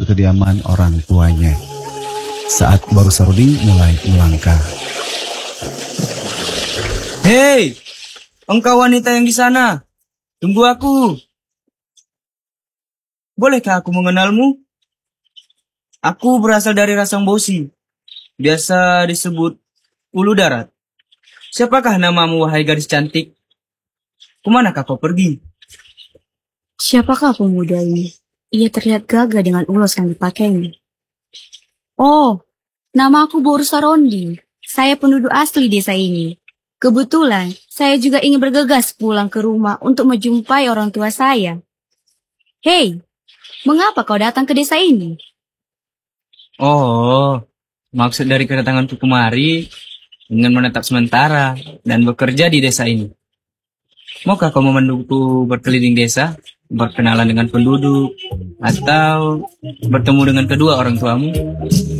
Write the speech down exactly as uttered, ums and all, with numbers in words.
kediaman orang tuanya. Saat baru Saruding mulai melangkah. Hei, engkau wanita yang di sana, tunggu aku. Bolehkah aku mengenalmu? Aku berasal dari Rasang Bosi, biasa disebut Ulu Darat. Siapakah namamu, wahai gadis cantik? Kemanakah kau pergi? Siapakah pemuda ini? Ia terlihat gagah dengan ulos yang dipakainya. Oh, nama aku Boru Sarondi. Saya penduduk asli desa ini. Kebetulan, saya juga ingin bergegas pulang ke rumah untuk menjumpai orang tua saya. Hei, mengapa kau datang ke desa ini? Oh, maksud dari kedatanganku kemari ingin menetap sementara dan bekerja di desa ini. Maukah kau memanduku berkeliling desa, berkenalan dengan penduduk, atau bertemu dengan kedua orang tuamu?